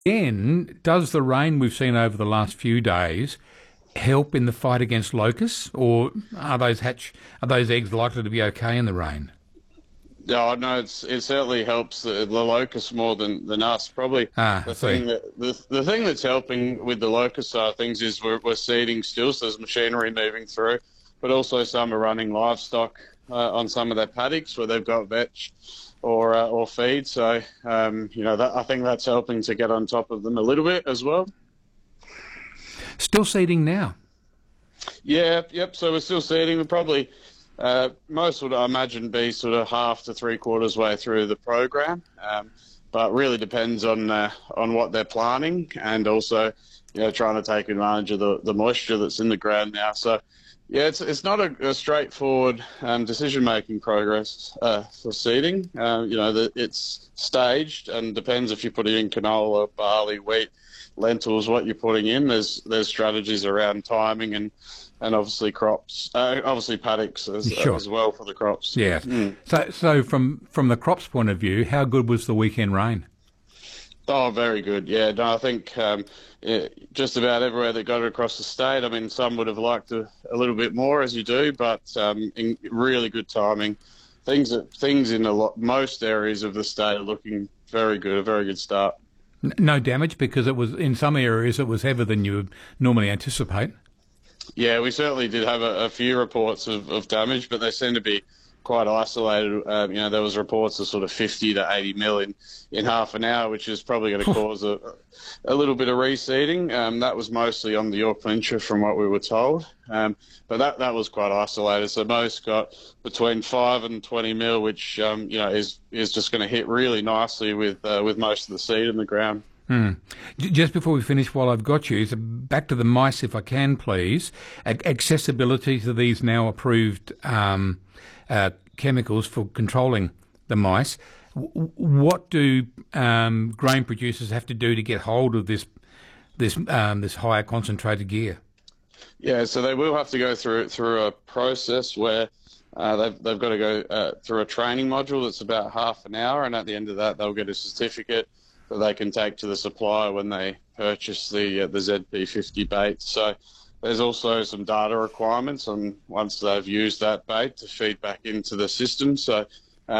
Then, does the rain we've seen over the last few days help in the fight against locusts, or are those eggs likely to be okay in the rain? Yeah, no, it certainly helps the locust more than us. Probably Ah, I the see. thing the thing that's helping with the locust side of things is we're seeding still, so there's machinery moving through, but also some are running livestock on some of their paddocks where they've got vetch or feed. So that I think that's helping to get on top of them a little bit as well. Still seeding now. Yeah, yep. So we're still seeding. We're probably most would I imagine be sort of half to three quarters way through the program, but really depends on what they're planning and also trying to take advantage of the moisture that's in the ground now. So yeah, it's not a straightforward decision making progress for seeding. It's staged and depends if you're putting in canola, barley, wheat, lentils, what you're putting in. There's strategies around timing and obviously crops, obviously paddocks Sure. as well for the crops. Yes. Mm. So from the crops point of view, how good was the weekend rain? Oh, very good. Yeah, no, I think just about everywhere that got it across the state. I mean, some would have liked a little bit more, as you do, but in really good timing. Things in most areas of the state are looking very good. A very good start. No damage because it was in some areas it was heavier than you would normally anticipate. Yeah, we certainly did have a few reports of damage, but they seem to be quite isolated. There was reports of sort of 50 to 80 mil in half an hour, which is probably going to cause a little bit of reseeding. That was mostly on the Yorke Peninsula from what we were told. But that was quite isolated. So most got between 5 and 20 mil, which, is just going to hit really nicely with most of the seed in the ground. Hmm. Just before we finish, while I've got you, so back to the mice, if I can, please. Accessibility to these now approved chemicals for controlling the mice. What do grain producers have to do to get hold of this higher concentrated gear? Yeah, so they will have to go through a process where they've got to go through a training module that's about half an hour, and at the end of that, they'll get a certificate that they can take to the supplier when they purchase the ZP50 bait. So there's also some data requirements on once they've used that bait to feed back into the system. So